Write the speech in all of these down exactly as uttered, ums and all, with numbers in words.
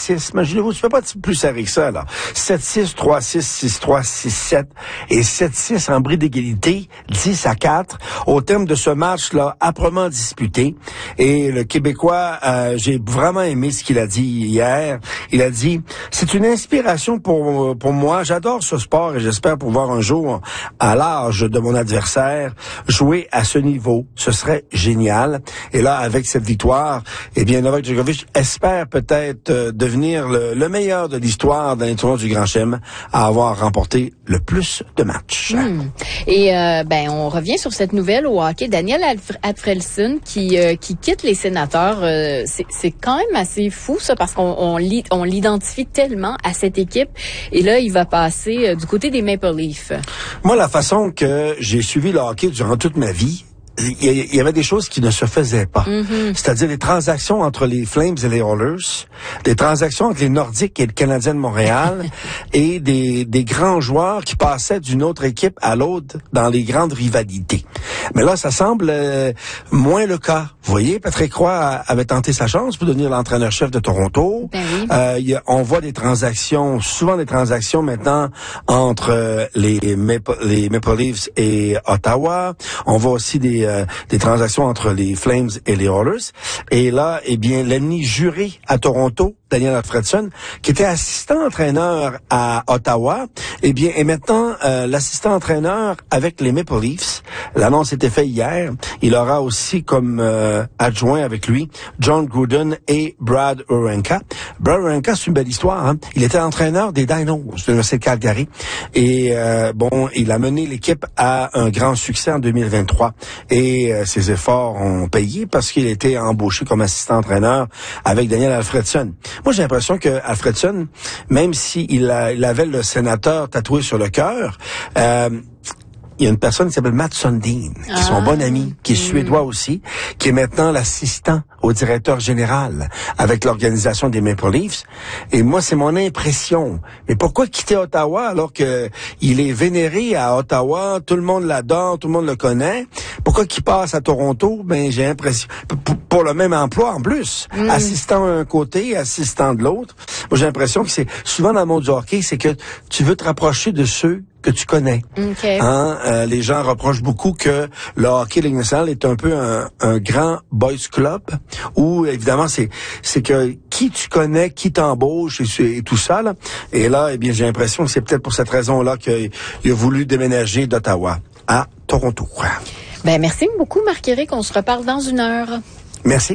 six. Imaginez-vous, tu peux pas être plus serré que ça, là. sept six, trois six, six trois, six sept et sept six en bris d'égalité, dix à quatre, au terme de ce match-là, âprement disputé. Et le Québécois, euh, j'ai vraiment aimé ce qu'il a dit hier. Il a dit, c'est une inspiration pour, pour moi. J'adore ce sport et j'espère pouvoir un jour, à l'âge de mon adversaire, jouer à ce niveau. Ce serait génial. Et là, avec cette victoire, eh bien, Novak Djokovic espère peut-être euh, devenir le, le meilleur de l'histoire dans les tournois du Grand Chelem à avoir remporté le plus de matchs. Mmh. Et euh, ben, on revient sur cette nouvelle au hockey. Daniel Alfredson qui euh, qui quitte les Sénateurs, euh, c'est, c'est quand même assez fou ça parce qu'on on, li, on l'identifie tellement à cette équipe. Et là, il va passer euh, du côté des Maple Leafs. Moi, la façon que j'ai suivi le hockey durant toute ma vie, il y avait des choses qui ne se faisaient pas. Mm-hmm. C'est-à-dire les transactions entre les Flames et les Oilers, des transactions entre les Nordiques et le Canadien de Montréal, et des, des grands joueurs qui passaient d'une autre équipe à l'autre dans les grandes rivalités. Mais là, ça semble euh, moins le cas. Vous voyez, Patrick Roy avait tenté sa chance pour devenir l'entraîneur-chef de Toronto. Ben oui. euh, y a, on voit des transactions, souvent des transactions maintenant entre euh, les, Maple, les Maple Leafs et Ottawa. On voit aussi des Euh, des transactions entre les Flames et les Oilers. Et là, eh bien, l'ennemi juré à Toronto, Daniel Alfredson, qui était assistant entraîneur à Ottawa, eh bien, est maintenant euh, l'assistant entraîneur avec les Maple Leafs. L'annonce était faite hier. Il aura aussi comme euh, adjoint avec lui John Gruden et Brad Urenka. Brad Urenka, c'est une belle histoire. Hein? Il était entraîneur des Dinos de l'Université de Calgary. Et euh, bon, il a mené l'équipe à un grand succès en deux mille vingt-trois. Et euh, ses efforts ont payé parce qu'il était embauché comme assistant entraîneur avec Daniel Alfredson. Moi, j'ai l'impression que Alfredson, même s'il a, il avait le sénateur tatoué sur le cœur, euh, il y a une personne qui s'appelle Matt Sundin, qui est son ah, bon ami, qui est mmh. suédois aussi, qui est maintenant l'assistant au directeur général avec l'organisation des Maple Leafs. Et moi, c'est mon impression. Mais pourquoi quitter Ottawa alors que il est vénéré à Ottawa, tout le monde l'adore, tout le monde le connaît? Pourquoi qu'il passe à Toronto? Ben, j'ai l'impression, pour, pour le même emploi en plus, mmh. assistant d'un côté, assistant de l'autre. Moi, j'ai l'impression que c'est souvent dans le monde du hockey, c'est que tu veux te rapprocher de ceux que tu connais. Okay. Hein? Euh, les gens reprochent beaucoup que le hockey Ligue nationale est un peu un, un grand boys club où, évidemment, c'est c'est que qui tu connais, qui t'embauche et, et tout ça. Là. Et là, eh bien, j'ai l'impression que c'est peut-être pour cette raison-là qu'il a voulu déménager d'Ottawa à Toronto. Ben, merci beaucoup, Marc-Éric. On se reparle dans une heure. Merci.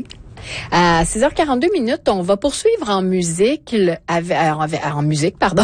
À six heures quarante-deux minutes, on va poursuivre en musique, le, avec, en, en musique, pardon.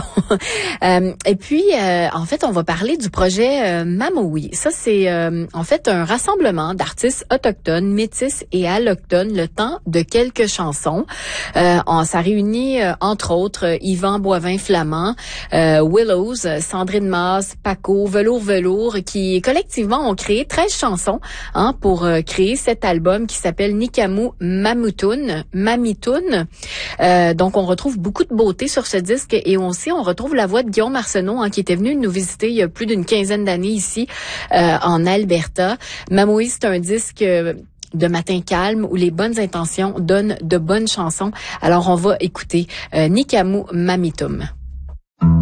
euh, et puis, euh, en fait, on va parler du projet euh, Mamoui. Ça, c'est euh, en fait un rassemblement d'artistes autochtones, métis et allochtones, le temps de quelques chansons. Euh, on, ça réunit, euh, entre autres, Yvan Boivin-Flamand, euh, Willows, Sandrine Masse, Paco, Velours Velours, qui collectivement ont créé treize chansons hein, pour euh, créer cet album qui s'appelle Nikamu Mamitoun, Mamitoun. Euh, donc, on retrouve beaucoup de beauté sur ce disque et on sait, on retrouve la voix de Guillaume Arsenault hein, qui était venu nous visiter il y a plus d'une quinzaine d'années ici euh, en Alberta. Mamoui, c'est un disque de matin calme où les bonnes intentions donnent de bonnes chansons. Alors, on va écouter euh, Nikamu Mamitoun.